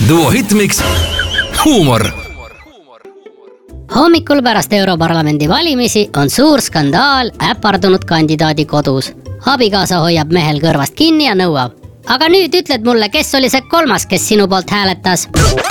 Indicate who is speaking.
Speaker 1: Duo Hitmix huumor.
Speaker 2: Hommikul pärast Europarlamendi valimisi on suur skandaal äpardunud kandidaadi kodus. Abikaasa hoiab mehel kõrvast kinni ja nõuab. Aga nüüd ütled mulle, kes oli see kolmas, kes sinu poolt hääletas?